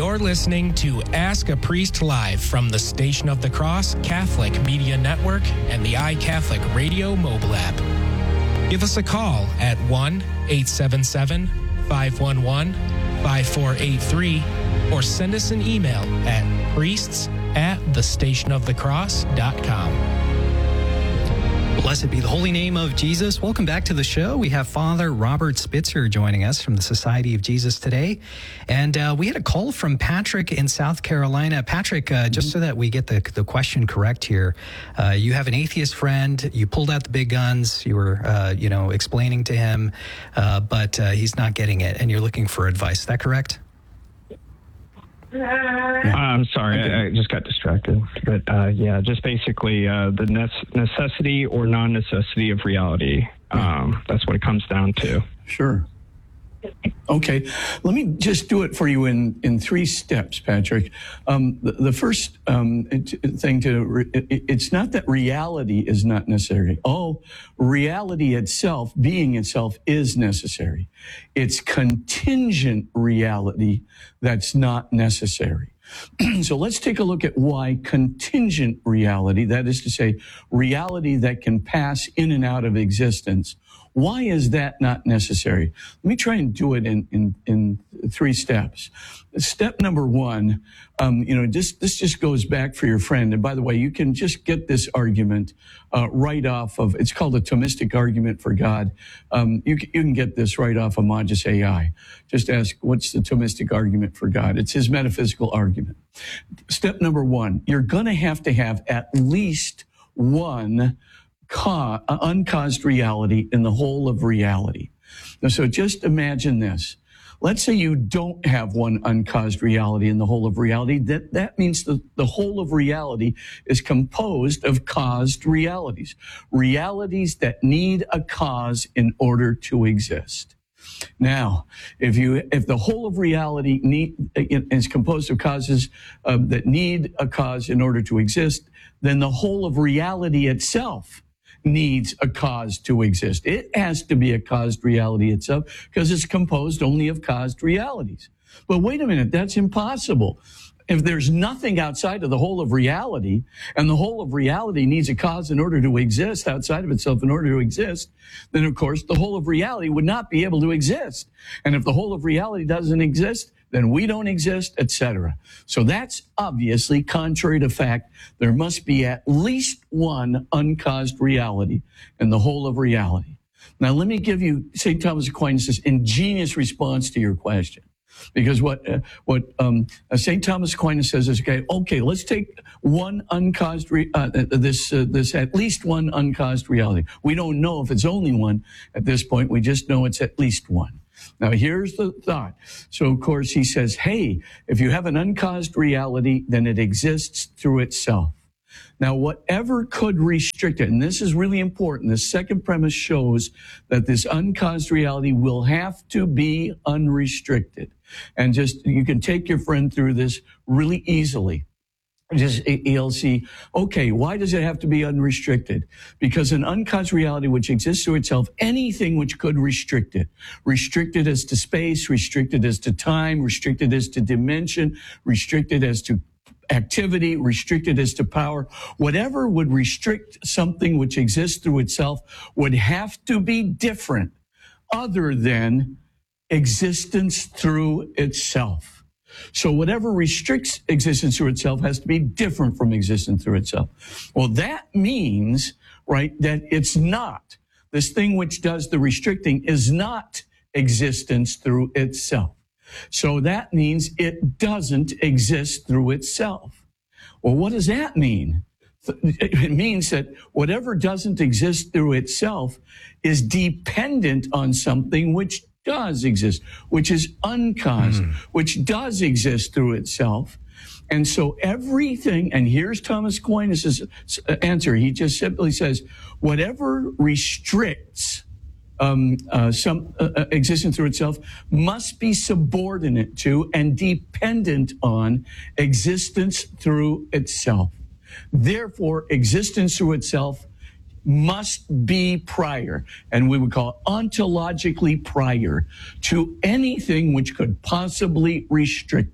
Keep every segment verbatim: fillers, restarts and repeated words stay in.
You're listening to Ask a Priest Live from the Station of the Cross Catholic Media Network and the iCatholic Radio mobile app. Give us a call at one eight seven seven, five one one, five four eight three or send us an email at priests at the station of the cross dot com. Blessed be the holy name of Jesus. Welcome back to the show. We have Father Robert Spitzer joining us from the Society of Jesus today. And uh, we had a call from Patrick in South Carolina. Patrick, uh, just so that we get the, the question correct here, uh, you have an atheist friend. You pulled out the big guns. You were, uh, you know, explaining to him, uh, but uh, he's not getting it. And you're looking for advice. Is that correct? Yeah. I'm sorry, okay. I, I just got distracted. But uh, yeah, just basically uh, the ne- necessity or non-necessity of reality. Um, that's what it comes down to. Sure. Okay, let me just do it for you in, in three steps, Patrick. Um, the, the first um, thing to, re- it, it's not that reality is not necessary. Oh, reality itself, being itself, is necessary. It's contingent reality that's not necessary. So let's take a look at why contingent reality, that is to say, reality that can pass in and out of existence, why is that not necessary? Let me try and do it in, in, in three steps. Step number one, um, you know, this, this just goes back for your friend. And by the way, you can just get this argument uh, right off of, it's called a Thomistic argument for God. Um, you, can, you can get this right off of Magis A I. Just ask, what's the Thomistic argument for God? It's his metaphysical argument. Step number one, you're going to have to have at least one Ca- uncaused reality in the whole of reality. Now, so just imagine this. Let's say you don't have one uncaused reality in the whole of reality. That, that means the, the whole of reality is composed of caused realities. Realities that need a cause in order to exist. Now, if you if the whole of reality need, is composed of causes uh, that need a cause in order to exist, then the whole of reality itself needs a cause to exist. It has to be a caused reality itself because it's composed only of caused realities. But wait a minute, that's impossible. If there's nothing outside of the whole of reality, and the whole of reality needs a cause in order to exist outside of itself in order to exist, then of course the whole of reality would not be able to exist. And if the whole of reality doesn't exist, then we don't exist, et cetera. So that's obviously contrary to fact. There must be at least one uncaused reality in the whole of reality. Now, let me give you Saint Thomas Aquinas' ingenious response to your question. Because what uh, what um, uh, Saint Thomas Aquinas says is, okay, okay, let's take one uncaused, re- uh, this uh, this at least one uncaused reality. We don't know if it's only one at this point. We just know it's at least one. Now, here's the thought. So, of course, he says, hey, if you have an uncaused reality, then it exists through itself. Now, whatever could restrict it, and this is really important, the second premise shows that this uncaused reality will have to be unrestricted. And just, you can take your friend through this really easily. Just, he'll see, okay, why does it have to be unrestricted? Because an uncaused reality which exists through itself, anything which could restrict it, restricted as to space, restricted as to time, restricted as to dimension, restricted as to activity, restricted as to power, whatever would restrict something which exists through itself would have to be different other than existence through itself. So whatever restricts existence through itself has to be different from existence through itself. Well, that means, right, that it's not. This thing which does the restricting is not existence through itself. So that means it doesn't exist through itself. Well, what does that mean? It means that whatever doesn't exist through itself is dependent on something which does exist, which is uncaused, mm. which does exist through itself. And so everything, and here's Thomas Aquinas' answer. He just simply says, whatever restricts um, uh, some uh, existence through itself must be subordinate to and dependent on existence through itself. Therefore, existence through itself must be prior, and we would call it ontologically prior to anything which could possibly restrict it.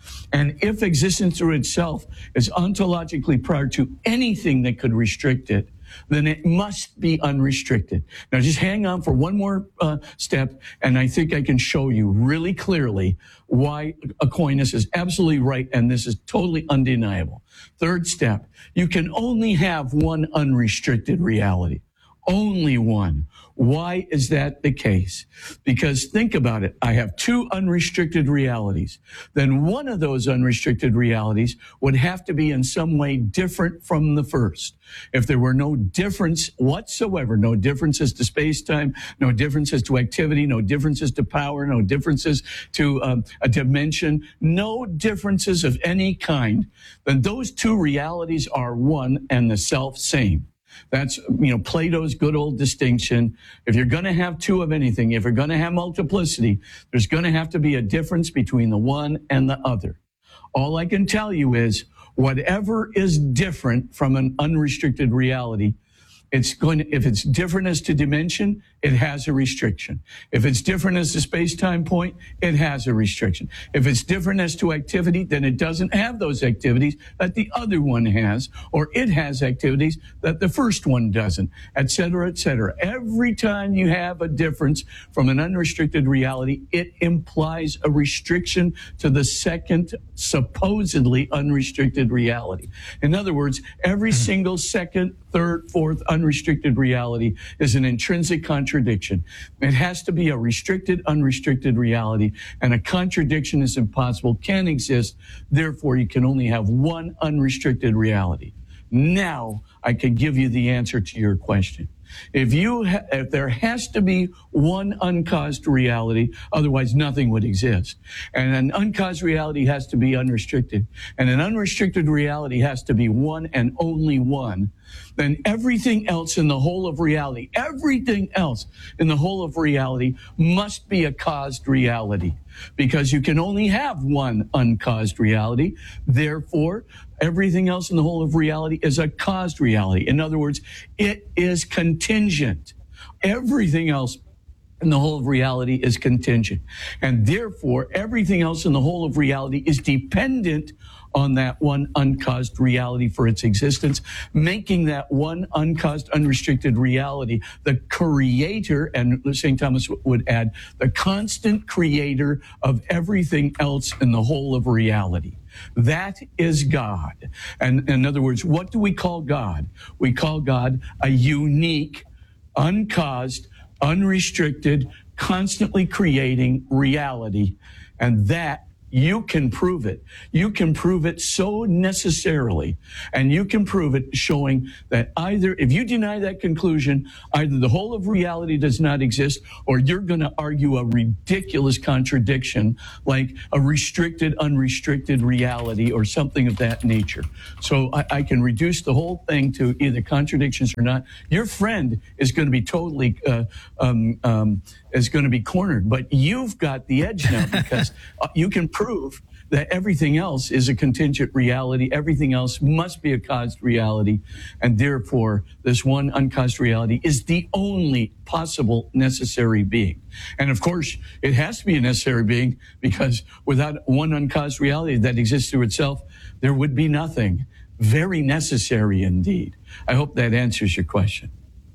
And if existence through itself is ontologically prior to anything that could restrict it, then it must be unrestricted. Now, just hang on for one more uh, step, and I think I can show you really clearly why Aquinas is absolutely right, and this is totally undeniable. Third step, you can only have one unrestricted reality. Only one. Why is that the case? Because think about it. I have two unrestricted realities. Then one of those unrestricted realities would have to be in some way different from the first. If there were no difference whatsoever, no differences to space-time, no differences to activity, no differences to power, no differences to um, a dimension, no differences of any kind, then those two realities are one and the self-same. That's, you know, Plato's good old distinction. If you're going to have two of anything, if you're going to have multiplicity, there's going to have to be a difference between the one and the other. All I can tell you is whatever is different from an unrestricted reality, it's going to, if it's different as to dimension, it has a restriction. If it's different as to space-time point, it has a restriction. If it's different as to activity, then it doesn't have those activities that the other one has, or it has activities that the first one doesn't, et cetera, et cetera. Every time you have a difference from an unrestricted reality, it implies a restriction to the second supposedly unrestricted reality. In other words, every single second, third, fourth unrestricted reality is an intrinsic contradiction. It has to be a restricted, unrestricted reality, and a contradiction is impossible, can't exist. Therefore, you can only have one unrestricted reality. Now, I can give you the answer to your question. If you, ha- if there has to be one uncaused reality, otherwise nothing would exist. And an uncaused reality has to be unrestricted. And an unrestricted reality has to be one and only one. Then everything else in the whole of reality, everything else in the whole of reality must be a caused reality. Because you can only have one uncaused reality. Therefore, everything else in the whole of reality is a caused reality. In other words, it is contingent. Everything else in the whole of reality is contingent. And therefore, everything else in the whole of reality is dependent on that one uncaused reality for its existence, making that one uncaused, unrestricted reality the creator, and Saint Thomas would add, the constant creator of everything else in the whole of reality. That is God. And in other words, what do we call God? We call God a unique, uncaused, unrestricted, constantly creating reality. And that you can prove it. You can prove it so necessarily, and you can prove it showing that either, if you deny that conclusion, either the whole of reality does not exist, or you're going to argue a ridiculous contradiction like a restricted, unrestricted reality or something of that nature. So I, I can reduce the whole thing to either contradictions or not. Your friend is going to be totally, uh, um, um, is going to be cornered, but you've got the edge now because you can prove that everything else is a contingent reality. Everything else must be a caused reality. And therefore, this one uncaused reality is the only possible necessary being. And of course, it has to be a necessary being because without one uncaused reality that exists through itself, there would be nothing. Very necessary indeed. I hope that answers your question.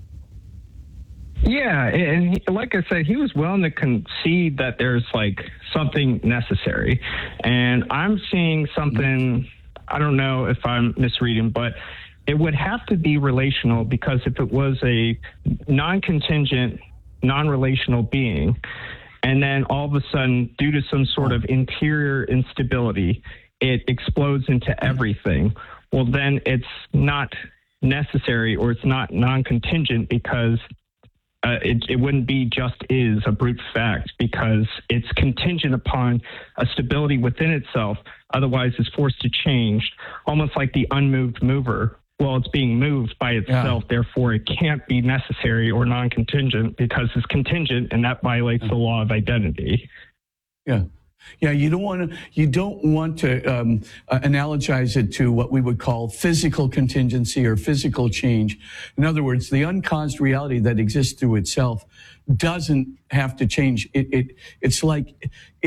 Yeah, and he, like I said, he was willing to concede that there's like something necessary. And I'm seeing something, I don't know if I'm misreading, but it would have to be relational, because if it was a non-contingent, non-relational being, and then all of a sudden, due to some sort of interior instability, it explodes into everything, well, then it's not necessary, or it's not non-contingent, because Uh, it, it wouldn't be just is a brute fact, because it's contingent upon a stability within itself. Otherwise, it's forced to change, almost like the unmoved mover. Well, it's being moved by itself. Yeah. Therefore, it can't be necessary or non-contingent because it's contingent, and that violates the law of identity. Yeah. Yeah, you don't want to. You don't want to um, uh, analogize it to what we would call physical contingency or physical change. In other words, the uncaused reality that exists through itself doesn't have to change. It, it it's like it's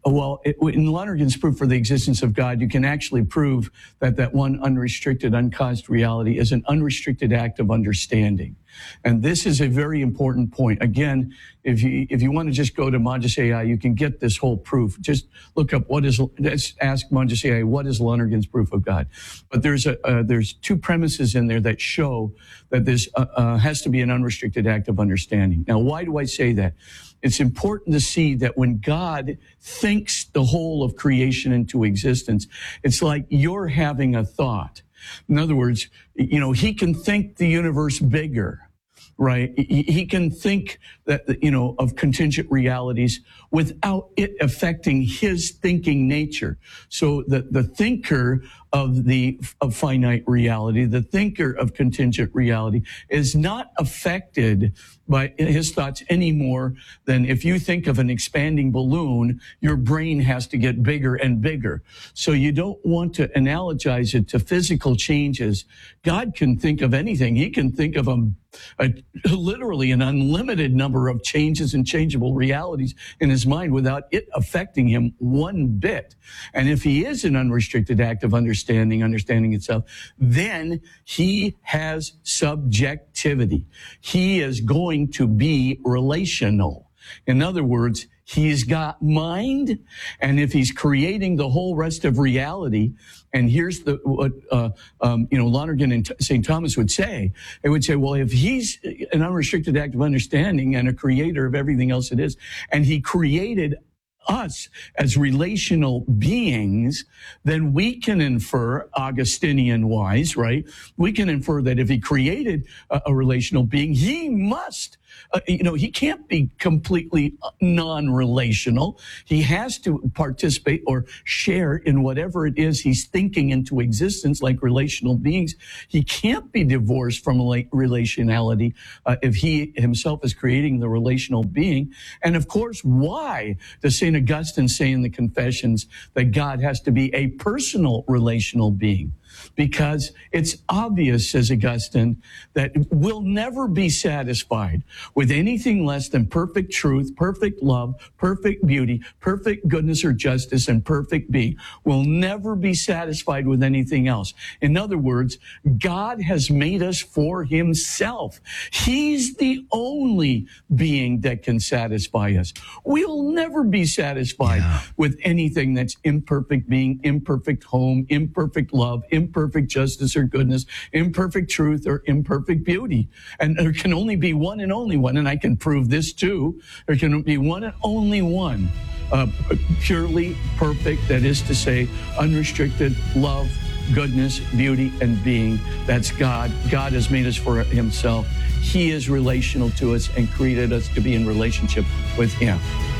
well, it, in Lonergan's proof for the existence of God, you can actually prove that that one unrestricted, uncaused reality is an unrestricted act of understanding. And this is a very important point. Again, if you if you want to just go to Monges A I, you can get this whole proof. Just look up what is, let's ask Monges A I, what is Lonergan's proof of God? But there's a uh, there's two premises in there that show that this uh, uh, has to be an unrestricted act of understanding. Now, why do I say that? It's important to see that when God thinks the whole of creation into existence, it's like you're having a thought. In other words, you know, he can think the universe bigger, right? He, he can think that, you know, of contingent realities without it affecting his thinking nature. So the, the thinker of the of finite reality, the thinker of contingent reality, is not affected by his thoughts any more than if you think of an expanding balloon, your brain has to get bigger and bigger. So you don't want to analogize it to physical changes. God can think of anything. He can think of a, a literally an unlimited number of changes and changeable realities in his mind without it affecting him one bit. And if he is an unrestricted act of understanding, understanding itself, then he has subjectivity. He is going to be relational. In other words, he's got mind, and if he's creating the whole rest of reality, and here's the what uh, um, you know Lonergan and Saint Thomas would say, they would say, well, if he's an unrestricted act of understanding and a creator of everything else it is, and he created us as relational beings, then we can infer, Augustinian-wise, right? We can infer that if he created a, a relational being, he must, uh, you know, he can't be completely non-relational. He has to participate or share in whatever it is he's thinking into existence, like relational beings. He can't be divorced from relationality uh, if he himself is creating the relational being. And of course, why does Saint Augustine say in the Confessions that God has to be a personal relational being? Because it's obvious, says Augustine, that we'll never be satisfied with anything less than perfect truth, perfect love, perfect beauty, perfect goodness or justice, and perfect being. We'll never be satisfied with anything else. In other words, God has made us for himself. He's the only being that can satisfy us. We'll never be satisfied yeah. with anything that's imperfect being, imperfect home, imperfect love, imperfect justice or goodness, imperfect truth or imperfect beauty. And there can only be one and only one, and I can prove this too. There can be one and only one, uh, purely perfect, that is to say, unrestricted love, goodness, beauty, and being. That's God. God has made us for himself. He is relational to us and created us to be in relationship with him.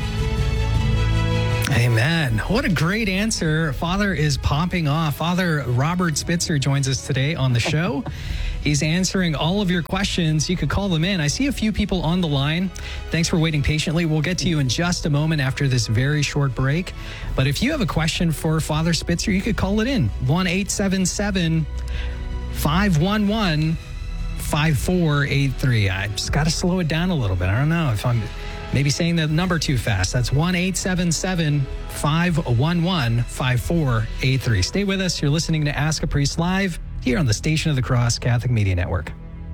Amen. What a great answer. Father is popping off. Father Robert Spitzer joins us today on the show. He's answering all of your questions. You could call them in. I see a few people on the line. Thanks for waiting patiently. We'll get to you in just a moment after this very short break. But if you have a question for Father Spitzer, you could call it in. one eight seven seven, five one one, five four eight three. I just got to slow it down a little bit. I don't know if I'm maybe saying the number too fast. That's one eight seven seven, five one one, five four eight three. Stay with us. You're listening to Ask a Priest Live here on the Station of the Cross Catholic Media Network.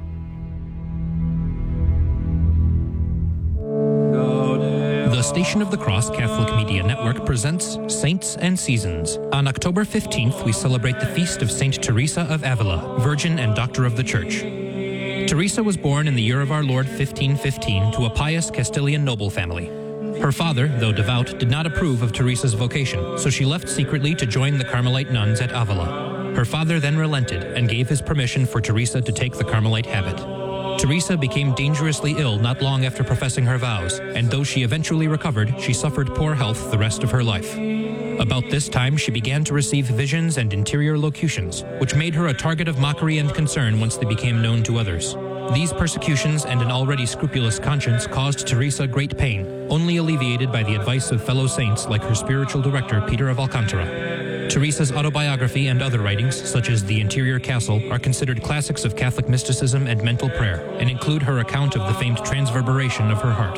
The Station of the Cross Catholic Media Network presents Saints and Seasons. On October fifteenth, we celebrate the feast of Saint Teresa of Avila, Virgin and Doctor of the Church. Teresa was born in the year of our Lord fifteen fifteen to a pious Castilian noble family. Her father, though devout, did not approve of Teresa's vocation, so she left secretly to join the Carmelite nuns at Avila. Her father then relented and gave his permission for Teresa to take the Carmelite habit. Teresa became dangerously ill not long after professing her vows, and though she eventually recovered, she suffered poor health the rest of her life. About this time, she began to receive visions and interior locutions, which made her a target of mockery and concern once they became known to others. These persecutions and an already scrupulous conscience caused Teresa great pain, only alleviated by the advice of fellow saints like her spiritual director, Peter of Alcantara. Teresa's autobiography and other writings, such as The Interior Castle, are considered classics of Catholic mysticism and mental prayer, and include her account of the famed transverberation of her heart.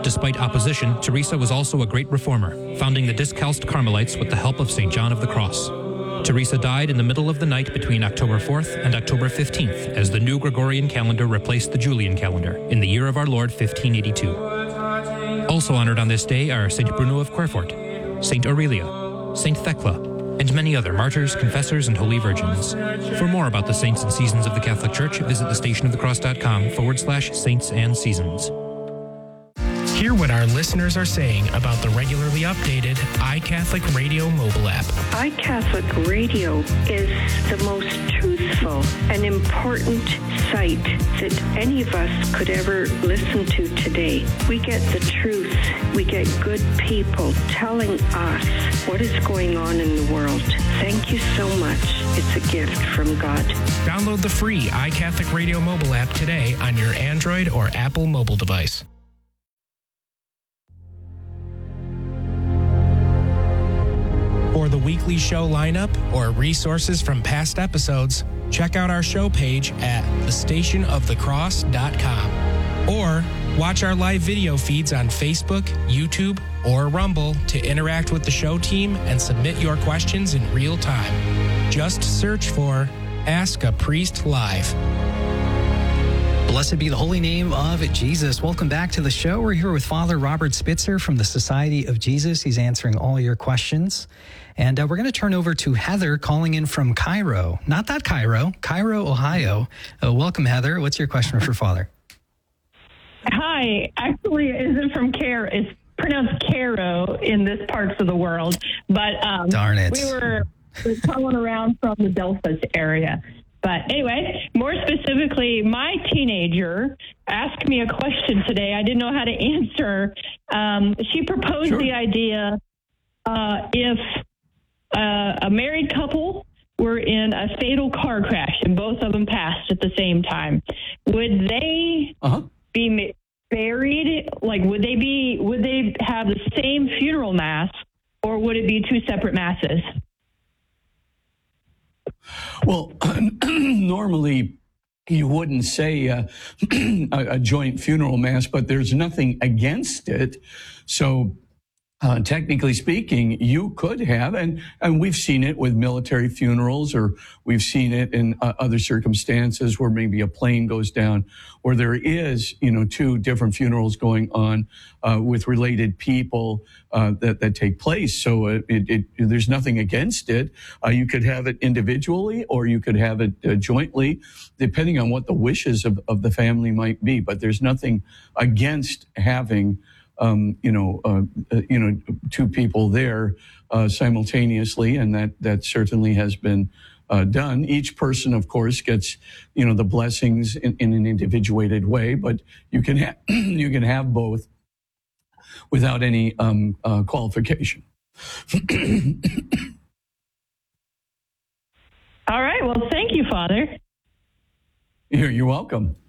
Despite opposition, Teresa was also a great reformer, founding the Discalced Carmelites with the help of Saint John of the Cross. Teresa died in the middle of the night between October fourth and October fifteenth as the new Gregorian calendar replaced the Julian calendar in the year of our Lord fifteen eighty-two. Also honored on this day are Saint Bruno of Querfurt, Saint Aurelia, Saint Thecla, and many other martyrs, confessors, and holy virgins. For more about the saints and seasons of the Catholic Church, visit thestationofthecross.com forward slash saints and seasons. Hear what our listeners are saying about the regularly updated iCatholic Radio mobile app. iCatholic Radio is the most truthful and important site that any of us could ever listen to today. We get the truth. We get good people telling us what is going on in the world. Thank you so much. It's a gift from God. Download the free iCatholic Radio mobile app today on your Android or Apple mobile device. For the weekly show lineup or resources from past episodes, check out our show page at the station of the cross dot com. Or watch our live video feeds on Facebook, YouTube, or Rumble to interact with the show team and submit your questions in real time. Just search for Ask a Priest Live. Blessed be the holy name of Jesus. Welcome back to the show. We're here with Father Robert Spitzer from the Society of Jesus. He's answering all your questions. And uh, we're going to turn over to Heather calling in from Cairo. Not that Cairo, Cairo, Ohio. Uh, welcome, Heather. What's your question for Father? Hi. Actually, it isn't from Cairo. It's pronounced Cairo in this parts of the world. But um, Darn it. we were, we were calling around from the Delphos area. But anyway, more specifically, my teenager asked me a question today I didn't know how to answer. Um, she proposed sure. the idea uh, if uh, a married couple were in a fatal car crash and both of them passed at the same time, would they uh-huh. be buried? Like, would they be? Would they have the same funeral mass, or would it be two separate masses? Well, normally you wouldn't say uh, a, a joint funeral mass, but there's nothing against it. So uh, technically speaking, you could have, and, and we've seen it with military funerals, or we've seen it in uh, other circumstances where maybe a plane goes down, where there is, you know, two different funerals going on uh, with related people uh, that, that take place. So it, it, it, there's nothing against it. Uh, you could have it individually, or you could have it uh, jointly, depending on what the wishes of, of the family might be. But there's nothing against having Um, you know, uh, uh, you know, two people there uh, simultaneously, and that that certainly has been uh, done. Each person, of course, gets, you know, the blessings in, in an individuated way, but you can ha- you can have both without any um, uh, qualification. All right. Well, thank you, Father. You're, you're welcome.